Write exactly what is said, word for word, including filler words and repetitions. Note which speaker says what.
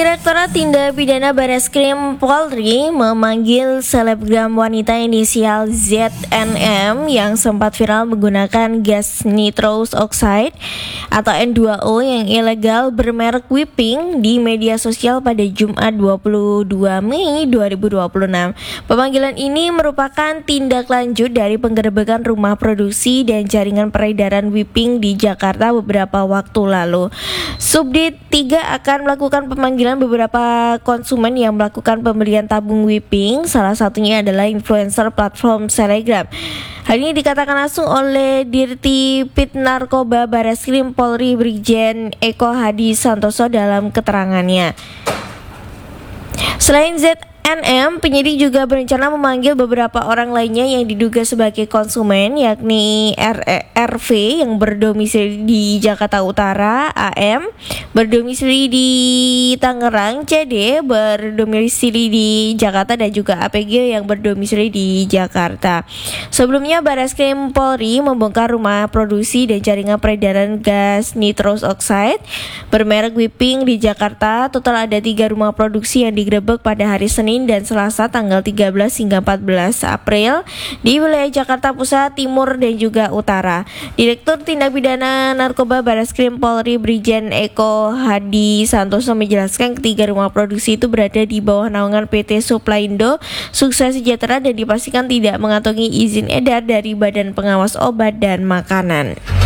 Speaker 1: Direktorat Tindak Pidana Bareskrim Polri memanggil selebgram wanita inisial Z N M yang sempat viral menggunakan gas nitrous oxide atau N dua O yang ilegal bermerek Whipping di media sosial pada Jumat dua puluh dua Mei dua ribu dua puluh enam. Pemanggilan ini merupakan tindak lanjut dari penggerebekan rumah produksi dan jaringan peredaran Whipping di Jakarta beberapa waktu lalu. Subdit tiga akan melakukan pemanggilan beberapa konsumen yang melakukan pembelian tabung Whipping, salah satunya adalah influencer platform Telegram. Hal ini dikatakan langsung oleh Dirti Pit Narkoba Bareskrim Polri Brigjen Eko Hadi Santoso dalam keterangannya. Selain Z N M, penyidik juga berencana memanggil beberapa orang lainnya yang diduga sebagai konsumen, yakni R V yang berdomisili di Jakarta Utara, A M berdomisili di Tangerang, C D berdomisili di Jakarta, dan juga A P G yang berdomisili di Jakarta. Sebelumnya Bareskrim Polri membongkar rumah produksi dan jaringan peredaran gas nitrous oxide bermerek Whipping di Jakarta. Total ada tiga rumah produksi yang digerebek pada hari Senin dan Selasa tanggal tiga belas hingga empat belas April di wilayah Jakarta Pusat, Timur, dan juga Utara. Direktur Tindak Pidana Narkoba Bareskrim Polri Brigjen Eko Hadi Santoso menjelaskan ketiga rumah produksi itu berada di bawah naungan P T Suplaindo Sukses Sejahtera dan dipastikan tidak mengantongi izin edar dari Badan Pengawas Obat dan Makanan.